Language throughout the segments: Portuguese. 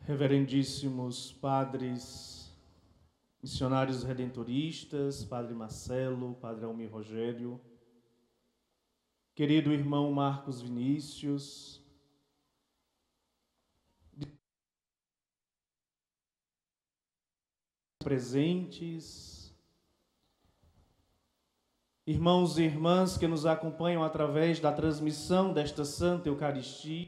Reverendíssimos padres, missionários redentoristas, Padre Marcelo, Padre Almir Rogério, querido irmão Marcos Vinícius, presentes, irmãos e irmãs que nos acompanham através da transmissão desta Santa Eucaristia,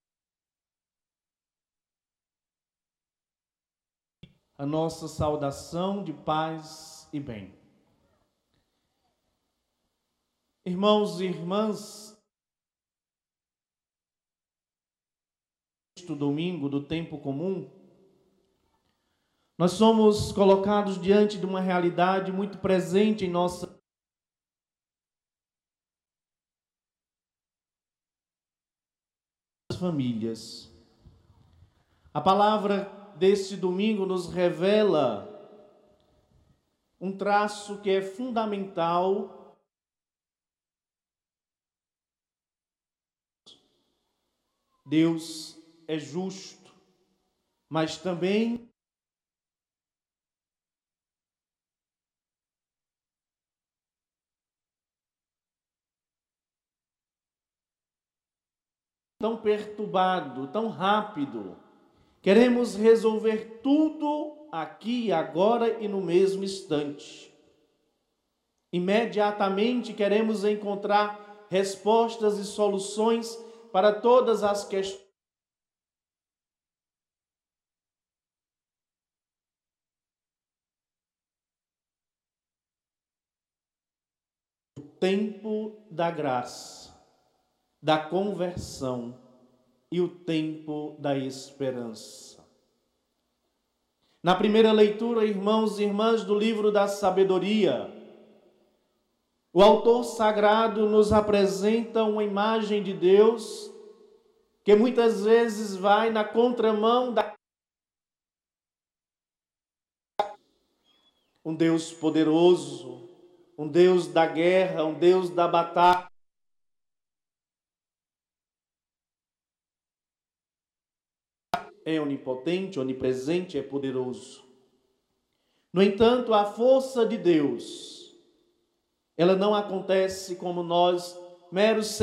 a nossa saudação de paz e bem. Irmãos e irmãs, neste domingo do tempo comum, nós somos colocados diante de uma realidade muito presente em nossas famílias. A palavra deste domingo nos revela um traço que é fundamental. Deus é justo, mas também tão perturbado, tão rápido. Queremos resolver tudo aqui, agora e no mesmo instante. Imediatamente queremos encontrar respostas e soluções para todas as questões. O tempo da graça, da conversão e o tempo da esperança. Na primeira leitura, irmãos e irmãs, do livro da sabedoria, o autor sagrado nos apresenta uma imagem de Deus que muitas vezes vai na contramão da um Deus poderoso, um Deus da guerra, um Deus da batalha. É onipotente, onipresente, é poderoso. No entanto, a força de Deus, ela não acontece como nós, meros